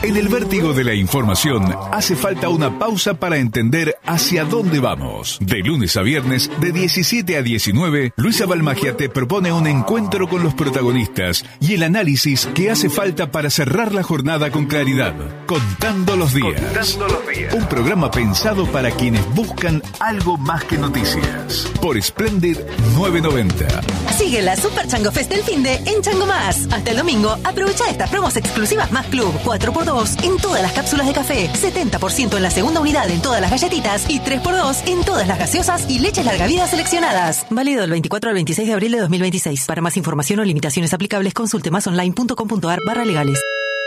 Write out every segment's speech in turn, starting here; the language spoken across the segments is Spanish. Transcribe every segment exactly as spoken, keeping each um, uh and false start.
En el vértigo de la información hace falta una pausa para entender hacia dónde vamos. De lunes a viernes, de diecisiete a diecinueve, Luisa Balmagia te propone un encuentro con los protagonistas y el análisis que hace falta para cerrar la jornada con claridad. Contando los días. Contando los días. Un programa pensado para quienes buscan algo más que noticias. Por Splendid novecientos noventa. Sigue la Super Chango Fest del finde en Chango Más. Hasta el domingo, aprovecha estas promos exclusivas Más Club. cuatro por dos en todas las cápsulas de café, setenta por ciento en la segunda unidad en todas las galletitas y tres por dos en todas las gaseosas y leches larga vida seleccionadas. Válido del veinticuatro al veintiséis de abril de dos mil veintiséis. Para más información o limitaciones aplicables, consulte masonline.com.ar barra legales.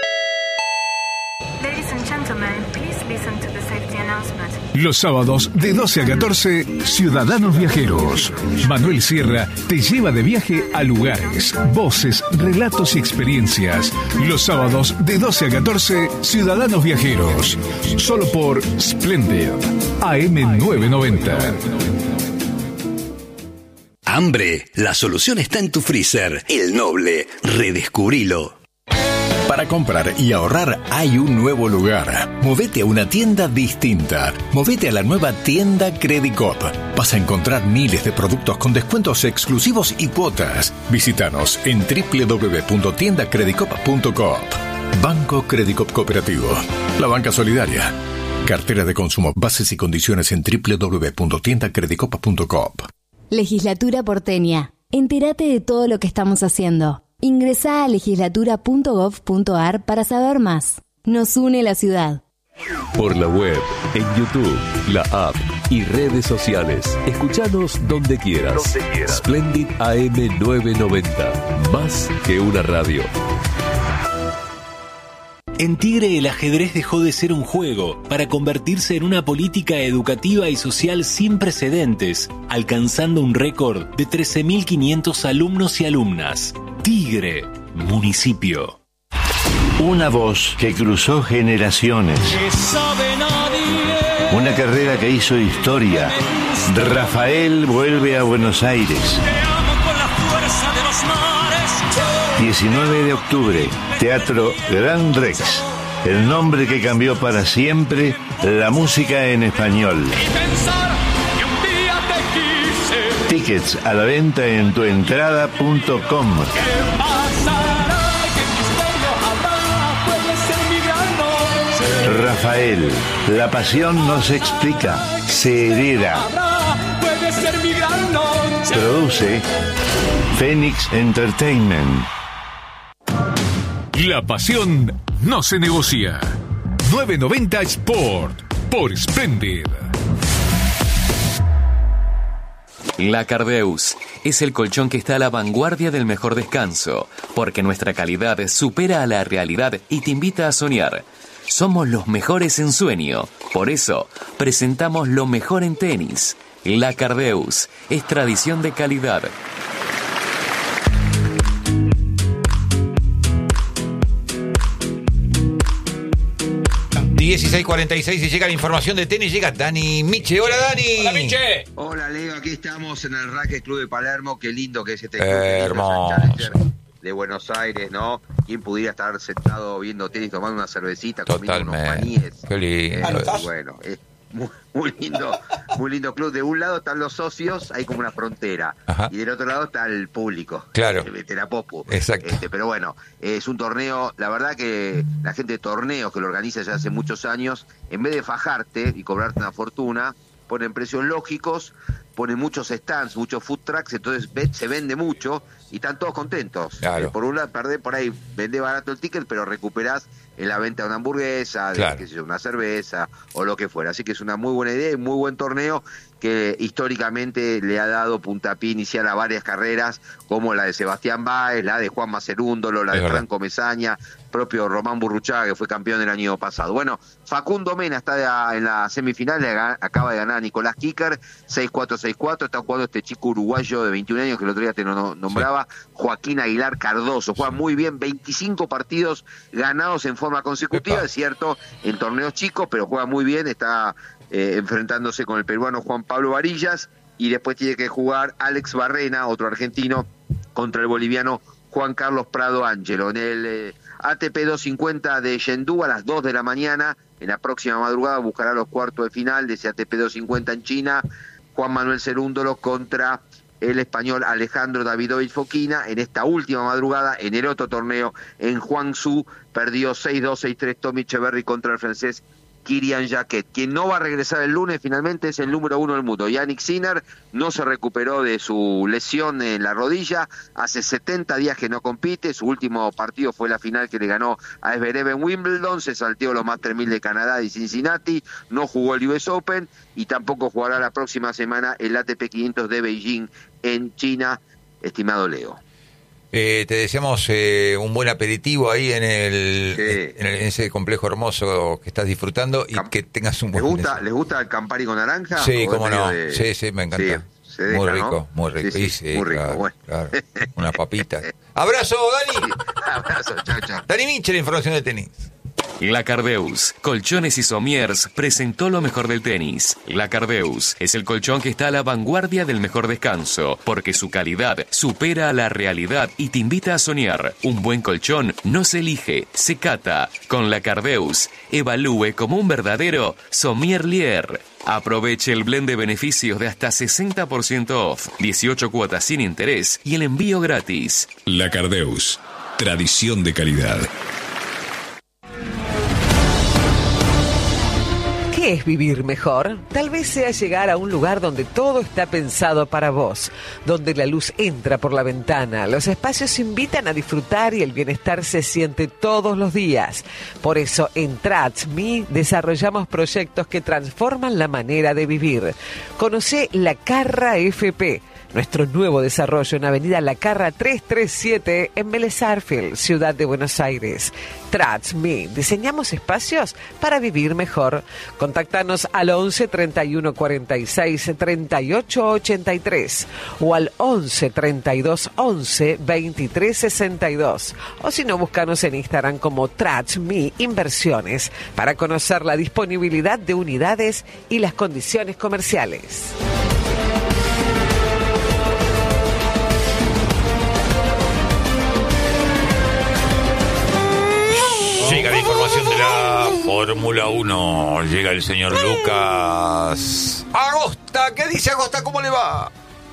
Los sábados de doce a catorce, Ciudadanos Viajeros. Manuel Sierra te lleva de viaje a lugares, voces, relatos y experiencias. Los sábados de doce a catorce, Ciudadanos Viajeros. Solo por Splendid A M novecientos noventa. Hambre, la solución está en tu freezer. El Noble, redescubrilo. Para comprar y ahorrar hay un nuevo lugar. Movete a una tienda distinta. Movete a la nueva tienda Credicop. Vas a encontrar miles de productos con descuentos exclusivos y cuotas. Visítanos en doble u doble u doble u punto tienda credicop punto coop. Banco Credicop Cooperativo. La banca solidaria. Cartera de consumo. Bases y condiciones en doble u doble u doble u punto tienda credicop punto coop. Legislatura porteña. Entérate de todo lo que estamos haciendo. Ingresá a legislatura punto gov punto ar para saber más. Nos une la ciudad. Por la web, en YouTube, la app y redes sociales. Escuchanos donde quieras. Donde quieras. Splendid A M novecientos noventa. Más que una radio. En Tigre el ajedrez dejó de ser un juego para convertirse en una política educativa y social sin precedentes, alcanzando un récord de trece mil quinientos alumnos y alumnas. Tigre, municipio. Una voz que cruzó generaciones. Una carrera que hizo historia. Rafael vuelve a Buenos Aires. diecinueve de octubre, Teatro Gran Rex. El nombre que cambió para siempre la música en español. Tickets a la venta en tuentrada punto com. Rafael, la pasión no se explica, se hereda. Produce Phoenix Entertainment. La pasión no se negocia. novecientos noventa Sport por Splendid. La Cardeus es el colchón que está a la vanguardia del mejor descanso, porque nuestra calidad supera a la realidad y te invita a soñar. Somos los mejores en sueño, por eso presentamos lo mejor en tenis. La Cardeus es tradición de calidad. dieciséis cuarenta y seis y llega la información de tenis, llega Dani Miche. Hola Dani. Hola Miche. Hola Leo, aquí estamos en el Racket Club de Palermo. Qué lindo que es este club. Eh, hermoso. De Buenos Aires, ¿no? ¿Quién pudiera estar sentado viendo tenis, tomando una cervecita, totalmente, comiendo unos maníes? Qué lindo. Eh, bueno, es muy, muy lindo, muy lindo club. De un lado están los socios, hay como una frontera. Ajá. Y del otro lado está el público. Claro. De la Popu. Exacto. Este, pero bueno, es un torneo, la verdad que la gente de torneos que lo organiza ya hace muchos años, en vez de fajarte y cobrarte una fortuna, ponen precios lógicos, ponen muchos stands, muchos food trucks, entonces se vende mucho y están todos contentos. Claro. Eh, por un lado, perdés por ahí, vende barato el ticket, pero recuperás en la venta de una hamburguesa, de claro. qué sé yo, una cerveza o lo que fuera. Así que es una muy buena idea y muy buen torneo que históricamente le ha dado puntapié inicial a varias carreras, como la de Sebastián Báez, la de Juan Macerúndolo, la es de verdad. Franco Mezaña, propio Román Burruchaga, que fue campeón el año pasado. Bueno, Facundo Mena está en la semifinal, le acaba de ganar a Nicolás Kicker, seis cuatro seis cuatro, está jugando este chico uruguayo de veintiún años, que el otro día te lo nombraba, sí. Joaquín Aguilar Cardoso, juega sí. muy bien, veinticinco partidos ganados en forma consecutiva, Epa. Es cierto, en torneos chicos, pero juega muy bien, está eh, enfrentándose con el peruano Juan Pablo Varillas, y después tiene que jugar Alex Barrena, otro argentino, contra el boliviano Juan Carlos Prado Ángelo. En el eh, A T P doscientos cincuenta de Chengdu a las dos de la mañana. En la próxima madrugada buscará los cuartos de final de ese A T P doscientos cincuenta en China. Juan Manuel Cerúndolo contra el español Alejandro Davidovich Fokina. En esta última madrugada, en el otro torneo, en Guangzhou, perdió seis dos, seis tres Tommy Echeverry contra el francés Kirian Jacquet. Quien no va a regresar el lunes finalmente es el número uno del mundo. Yannick Sinner no se recuperó de su lesión en la rodilla. Hace setenta días que no compite. Su último partido fue la final que le ganó a Zverev en Wimbledon. Se salteó los Master mil de Canadá y Cincinnati. No jugó el U S Open y tampoco jugará la próxima semana el A T P quinientos de Beijing en China, estimado Leo. Eh, te deseamos eh, un buen aperitivo ahí en el, Sí. en el en ese complejo hermoso que estás disfrutando y Cam- que tengas un ¿Les buen gusta, ¿Les gusta el Campari con naranja? Sí, ¿O cómo es medio no. de- Sí, sí, me encanta. Sí, se deja, muy ¿no? rico, muy rico. Sí, sí, Sí, sí, muy rico, claro, bueno. claro. Unas papitas. Abrazo, Dani. Abrazo, chao, chao. Dani Mitchell, información de tenis. La Cardeus, Colchones y Somiers, presentó lo mejor del tenis. La Cardeus es el colchón que está a la vanguardia del mejor descanso, porque su calidad supera a la realidad y te invita a soñar. Un buen colchón no se elige, se cata. Con La Cardeus, evalúe como un verdadero sommelier. Aproveche el blend de beneficios de hasta sesenta por ciento off, dieciocho cuotas sin interés y el envío gratis. La Cardeus, tradición de calidad. ¿Qué es vivir mejor? Tal vez sea llegar a un lugar donde todo está pensado para vos, donde la luz entra por la ventana, los espacios invitan a disfrutar y el bienestar se siente todos los días. Por eso en TransMe desarrollamos proyectos que transforman la manera de vivir. Conocé La Carra F P, nuestro nuevo desarrollo en Avenida La Carra trescientos treinta y siete en Vélez Sarsfield, Ciudad de Buenos Aires. TransMe, diseñamos espacios para vivir mejor. Contáctanos al once treinta y uno cuarenta y seis treinta y ocho ochenta y tres o al once treinta y dos once veintitrés sesenta y dos, o si no, búscanos en Instagram como TransMe Inversiones para conocer la disponibilidad de unidades y las condiciones comerciales. Llega la información de la Fórmula uno. Llega el señor Lucas Agosta. ¿Qué dice Agosta? ¿Cómo le va?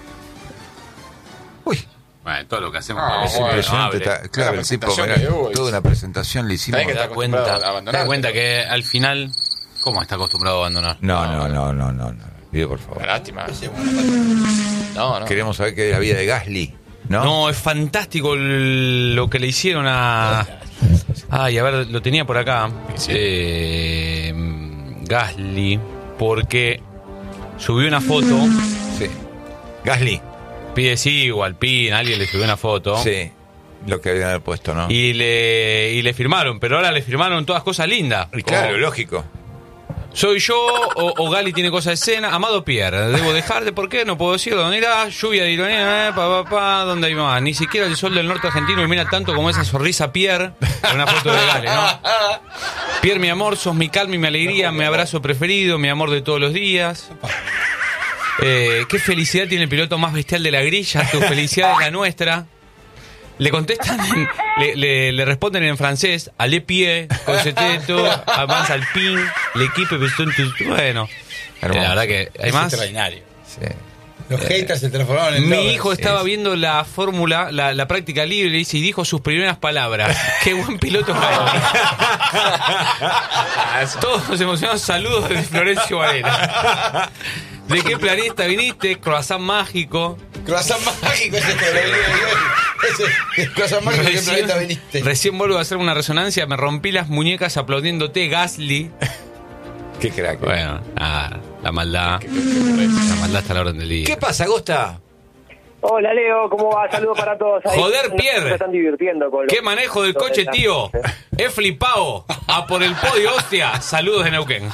Uy. Bueno, todo lo que hacemos Ah, con es eso, impresionante. no abre. Está- claro, La el tipo, presentación mirá, que dio, toda una presentación le hicimos. ¿Sabés que te das cuenta, te das cuenta que al final, ¿cómo está acostumbrado a abandonar? No, no, no, no, no, no. Pido por favor. Lástima. No, no. Queremos saber qué es la vida de Gasly, ¿no? No, es fantástico el- lo que le hicieron a... Ay, a ver, lo tenía por acá. Eh, Gasly, porque subió una foto. Sí. Gasly. Pide sí, igual, pin, alguien le subió una foto. Sí, lo que habían puesto, ¿no? Y le, y le firmaron, pero ahora le firmaron todas cosas lindas. Y claro, Como, lógico. ¿soy yo o, o Gali tiene cosas de escena? Amado Pierre, ¿debo dejarte? ¿Por qué? No puedo decir. ¿Dónde irá? Lluvia de ironía, eh, pa, pa, pa, ¿dónde hay más? Ni siquiera el sol del norte argentino ilumina tanto como esa sonrisa Pierre en una foto de Gali, ¿no? Pierre, mi amor, sos mi calma y mi alegría, mi abrazo preferido, mi amor de todos los días. Eh, ¿Qué felicidad tiene el piloto más bestial de la grilla? Tu felicidad es la nuestra. Le contestan, en- le, le, le responden en francés, allez pied, conceteto, avance al pin, l'équipe, bueno. Hermoso. La verdad que hay Es más. extraordinario. Sí. Los haters se transformaron en Mi lovers. hijo estaba Es- viendo la fórmula, la, la práctica libre, dice, y dijo sus primeras palabras. Qué buen piloto Gali. Todos emocionados, saludos desde Florencio Varela. ¿De qué planeta viniste? Croissant mágico. Croissant mágico ese que ese croissant mágico de qué planeta viniste. Recién vuelvo a hacer una resonancia, me rompí las muñecas aplaudiéndote, Gasly. Qué crack. Bueno, nada, la maldad. La maldad está a la orden del día. ¿Qué pasa, Agosta? Hola Leo, ¿cómo va? Saludos para todos. Ahí. Joder, No, Pierre. Se están divirtiendo con ¿Qué manejo del coche, tío? He flipado. A por el podio, hostia. Saludos de Neuquén.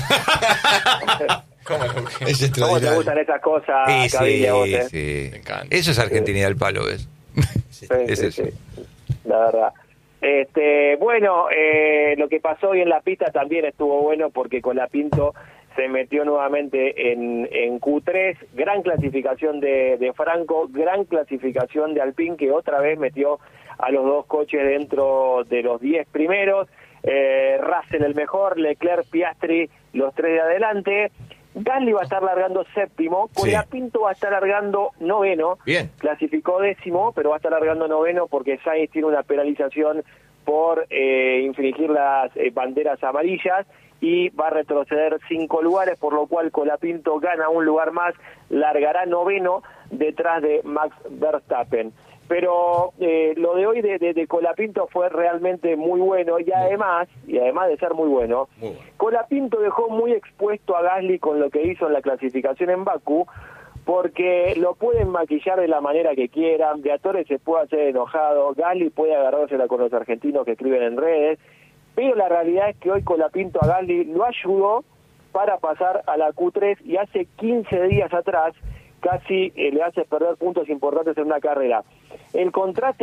¿Cómo es ¿Cómo te extraordinario? gustan esas cosas, Sí, Cavilla, vos, sí, eh? sí. Me encanta. Eso es argentinidad al palo, ¿ves? Sí, Es sí, eso. sí, la verdad. Este, bueno, eh, lo que pasó hoy en la pista también estuvo bueno porque Colapinto se metió nuevamente en, en Q tres, gran clasificación de, de Franco, gran clasificación de Alpine que otra vez metió a los dos coches dentro de los diez primeros. Eh, Russell el mejor, Leclerc, Piastri, los tres de adelante. Gasly va a estar largando séptimo, Colapinto sí. va a estar largando noveno. Bien. Clasificó décimo, pero va a estar largando noveno porque Sainz tiene una penalización por eh, infringir las eh, banderas amarillas y va a retroceder cinco lugares, por lo cual Colapinto gana un lugar más, largará noveno detrás de Max Verstappen. Pero eh, lo de hoy de, de, de Colapinto fue realmente muy bueno y además, y además de ser muy bueno, muy bueno, Colapinto dejó muy expuesto a Gasly con lo que hizo en la clasificación en Bakú, porque lo pueden maquillar de la manera que quieran, Briatore se puede hacer enojado, Gasly puede agarrársela con los argentinos que escriben en redes, pero la realidad es que hoy Colapinto a Gasly lo ayudó para pasar a la Q tres y hace quince días atrás casi eh, le hace perder puntos importantes en una carrera. El contraste